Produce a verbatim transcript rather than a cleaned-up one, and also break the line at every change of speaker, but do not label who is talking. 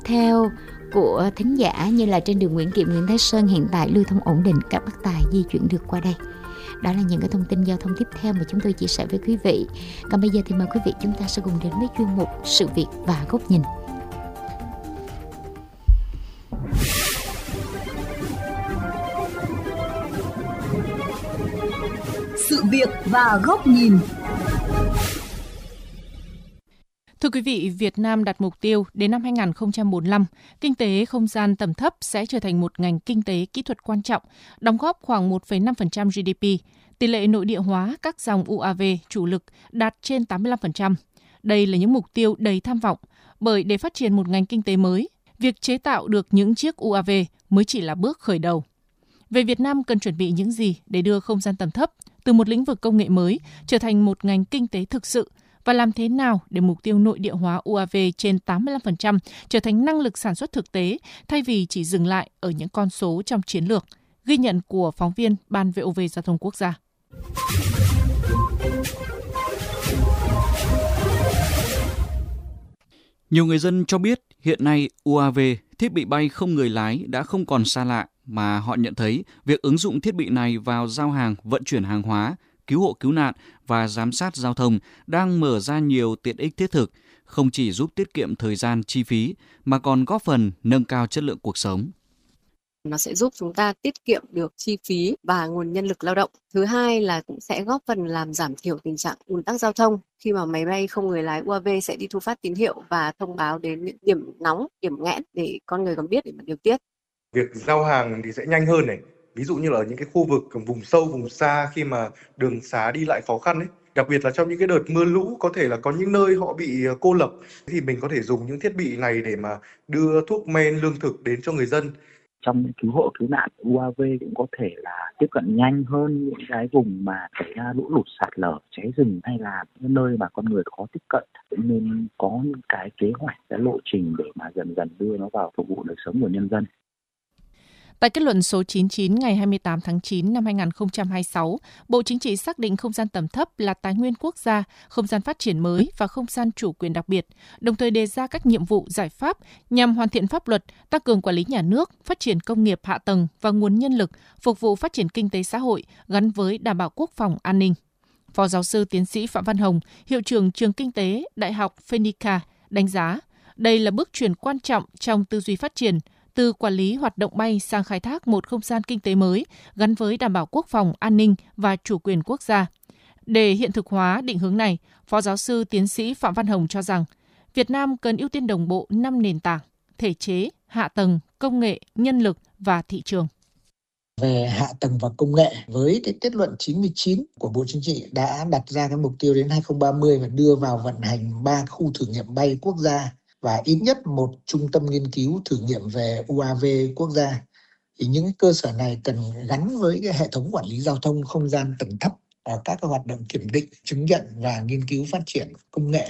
theo của thính giả như là trên đường Nguyễn Kiệm, Nguyễn Thái Sơn hiện tại lưu thông ổn định, các bác tài di chuyển được qua đây. Đó là những cái thông tin giao thông tiếp theo mà chúng tôi chia sẻ với quý vị. Còn bây giờ thì mời quý vị chúng ta sẽ cùng đến với chuyên mục Sự việc và góc nhìn.
Sự việc và góc nhìn.
Thưa quý vị, Việt Nam đặt mục tiêu đến năm hai không bốn lăm, kinh tế không gian tầm thấp sẽ trở thành một ngành kinh tế kỹ thuật quan trọng, đóng góp khoảng một phẩy năm phần trăm giê đê pê. Tỷ lệ nội địa hóa các dòng u a vê chủ lực đạt trên tám mươi lăm phần trăm. Đây là những mục tiêu đầy tham vọng, bởi để phát triển một ngành kinh tế mới, việc chế tạo được những chiếc u a vê mới chỉ là bước khởi đầu. Về Việt Nam cần chuẩn bị những gì để đưa không gian tầm thấp từ một lĩnh vực công nghệ mới trở thành một ngành kinh tế thực sự, và làm thế nào để mục tiêu nội địa hóa u a vê trên tám mươi lăm phần trăm trở thành năng lực sản xuất thực tế thay vì chỉ dừng lại ở những con số trong chiến lược. Ghi nhận của phóng viên Ban vê o vê Giao thông Quốc gia.
Nhiều người dân cho biết hiện nay u a vê, thiết bị bay không người lái đã không còn xa lạ, mà họ nhận thấy việc ứng dụng thiết bị này vào giao hàng, vận chuyển hàng hóa, cứu hộ cứu nạn và giám sát giao thông đang mở ra nhiều tiện ích thiết thực, không chỉ giúp tiết kiệm thời gian, chi phí, mà còn góp phần nâng cao chất lượng cuộc sống.
Nó sẽ giúp chúng ta tiết kiệm được chi phí và nguồn nhân lực lao động. Thứ hai là cũng sẽ góp phần làm giảm thiểu tình trạng ùn tắc giao thông khi mà máy bay không người lái u a vê sẽ đi thu phát tín hiệu và thông báo đến những điểm nóng, điểm nghẽn để con người còn biết để mà điều tiết.
Việc giao hàng thì sẽ nhanh hơn này. Ví dụ như là ở những cái khu vực vùng sâu, vùng xa khi mà đường xá đi lại khó khăn ấy. Đặc biệt là trong những cái đợt mưa lũ, có thể là có những nơi họ bị cô lập thì mình có thể dùng những thiết bị này để mà đưa thuốc men, lương thực đến cho người dân.
Trong cứu hộ cứu nạn, u a vê cũng có thể là tiếp cận nhanh hơn những cái vùng mà xảy ra lũ lụt, sạt lở, cháy rừng hay là những nơi mà con người khó tiếp cận, nên có những cái kế hoạch, cái lộ trình để mà dần dần đưa nó vào phục vụ đời sống của nhân dân.
Tại kết luận số chín mươi chín ngày hai mươi tám tháng chín năm hai không hai sáu, Bộ Chính trị xác định không gian tầm thấp là tài nguyên quốc gia, không gian phát triển mới và không gian chủ quyền đặc biệt, đồng thời đề ra các nhiệm vụ giải pháp nhằm hoàn thiện pháp luật, tăng cường quản lý nhà nước, phát triển công nghiệp hạ tầng và nguồn nhân lực, phục vụ phát triển kinh tế xã hội gắn với đảm bảo quốc phòng an ninh. Phó giáo sư tiến sĩ Phạm Văn Hồng, hiệu trưởng trường kinh tế Đại học Phenica đánh giá, đây là bước chuyển quan trọng trong tư duy phát triển, từ quản lý hoạt động bay sang khai thác một không gian kinh tế mới gắn với đảm bảo quốc phòng, an ninh và chủ quyền quốc gia. Để hiện thực hóa định hướng này, Phó giáo sư tiến sĩ Phạm Văn Hồng cho rằng Việt Nam cần ưu tiên đồng bộ năm nền tảng: thể chế, hạ tầng, công nghệ, nhân lực và thị trường.
Về hạ tầng và công nghệ, với cái kết luận chín mươi chín của Bộ Chính trị đã đặt ra cái mục tiêu đến hai không ba mươi và đưa vào vận hành ba khu thử nghiệm bay quốc gia và ít nhất một trung tâm nghiên cứu thử nghiệm về u a vê quốc gia. Thì những cái cơ sở này cần gắn với cái hệ thống quản lý giao thông không gian tầng thấp, các cái hoạt động kiểm định, chứng nhận và nghiên cứu phát triển công nghệ